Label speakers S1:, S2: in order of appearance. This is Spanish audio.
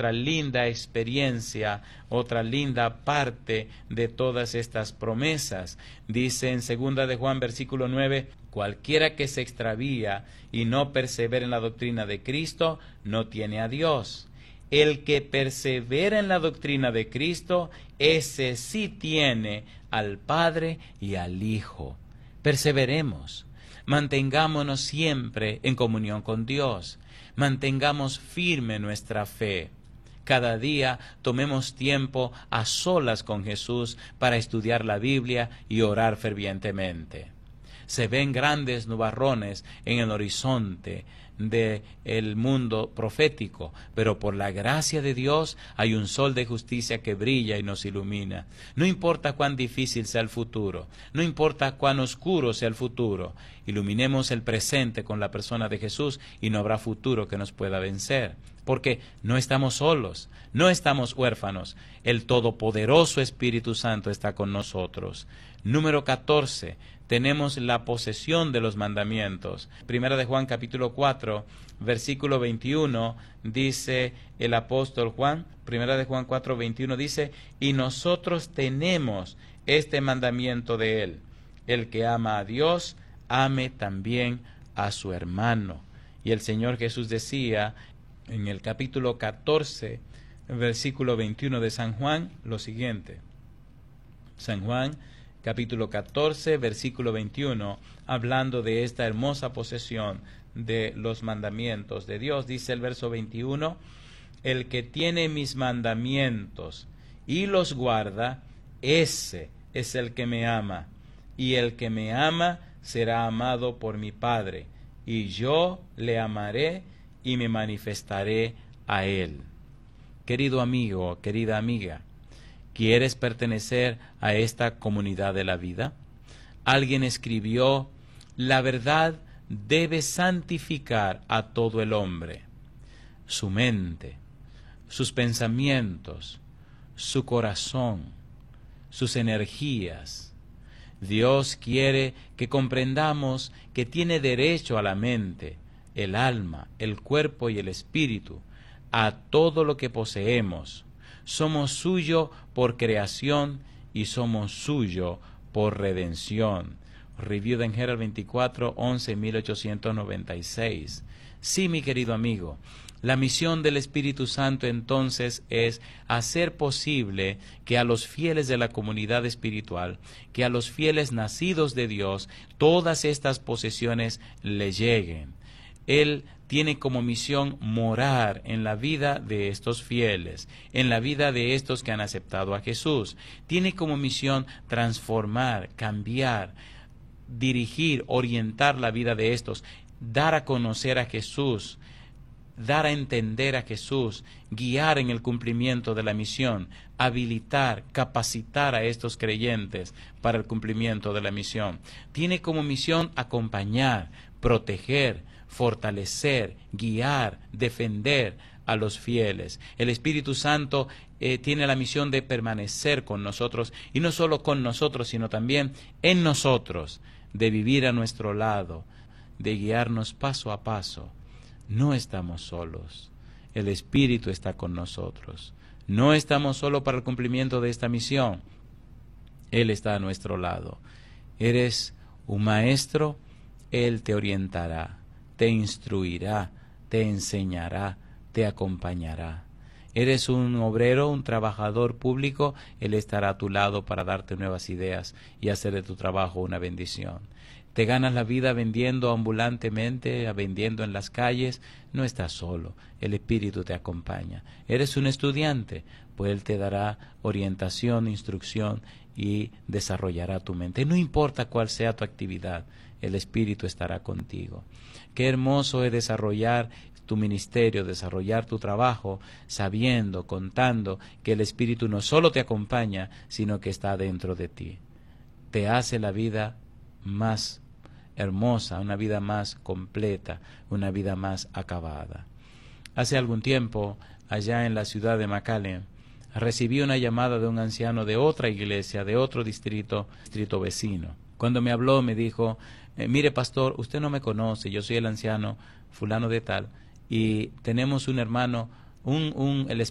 S1: otra linda experiencia, otra linda parte de todas estas promesas. Dice en 2 de Juan versículo 9, cualquiera que se extravía y no persevera en la doctrina de Cristo, no tiene a Dios. El que persevera en la doctrina de Cristo, ese sí tiene al Padre y al Hijo. Perseveremos, mantengámonos siempre en comunión con Dios, mantengamos firme nuestra fe. Cada día tomemos tiempo a solas con Jesús para estudiar la Biblia y orar fervientemente. Se ven grandes nubarrones en el horizonte del mundo profético, pero por la gracia de Dios hay un sol de justicia que brilla y nos ilumina. No importa cuán difícil sea el futuro, no importa cuán oscuro sea el futuro, iluminemos el presente con la persona de Jesús y no habrá futuro que nos pueda vencer, porque no estamos solos, no estamos huérfanos, el todopoderoso Espíritu Santo está con nosotros. Número 14. Tenemos la posesión de los mandamientos. Primera de Juan capítulo 4, versículo 21, dice el apóstol Juan, Primera de Juan 4, 21, dice, y nosotros tenemos este mandamiento de él, el que ama a Dios, ame también a su hermano. Y el Señor Jesús decía en el capítulo 14, versículo 21 de San Juan, lo siguiente. San Juan capítulo 14, versículo 21, hablando de esta hermosa posesión de los mandamientos de Dios, dice el verso 21, el que tiene mis mandamientos y los guarda, ese es el que me ama, y el que me ama será amado por mi Padre, y yo le amaré y me manifestaré a él. Querido amigo, querida amiga, ¿quieres pertenecer a esta comunidad de la vida? Alguien escribió, la verdad debe santificar a todo el hombre, su mente, sus pensamientos, su corazón, sus energías. Dios quiere que comprendamos que tiene derecho a la mente, el alma, el cuerpo y el espíritu, a todo lo que poseemos. Somos suyo por creación y somos suyo por redención. Review en Herald 24, 11, 1896. Sí, mi querido amigo, la misión del Espíritu Santo entonces es hacer posible que a los fieles de la comunidad espiritual, que a los fieles nacidos de Dios, todas estas posesiones le lleguen. Él tiene como misión morar en la vida de estos fieles, en la vida de estos que han aceptado a Jesús. Tiene como misión transformar, cambiar, dirigir, orientar la vida de estos, dar a conocer a Jesús, dar a entender a Jesús, guiar en el cumplimiento de la misión, habilitar, capacitar a estos creyentes para el cumplimiento de la misión. Tiene como misión acompañar, proteger, fortalecer, guiar, defender a los fieles. El Espíritu Santo tiene la misión de permanecer con nosotros, y no solo con nosotros, sino también en nosotros, de vivir a nuestro lado, de guiarnos paso a paso. No estamos solos, el Espíritu está con nosotros. No estamos solos para el cumplimiento de esta misión, Él está a nuestro lado. Eres un maestro, Él te orientará, te instruirá, te enseñará, te acompañará. Eres un obrero, un trabajador público, Él estará a tu lado para darte nuevas ideas y hacer de tu trabajo una bendición. Te ganas la vida vendiendo ambulantemente, vendiendo en las calles, no estás solo, el Espíritu te acompaña. Eres un estudiante, pues Él te dará orientación, instrucción y desarrollará tu mente. No importa cuál sea tu actividad, el Espíritu estará contigo. Qué hermoso es desarrollar tu ministerio, desarrollar tu trabajo, sabiendo, contando que el Espíritu no solo te acompaña, sino que está dentro de ti. Te hace la vida más hermosa, una vida más completa, una vida más acabada. Hace algún tiempo, allá en la ciudad de McAllen, recibí una llamada de un anciano de otra iglesia, de otro distrito vecino. Cuando me habló, me dijo, mire pastor, usted no me conoce, yo soy el anciano fulano de tal, y tenemos un hermano, el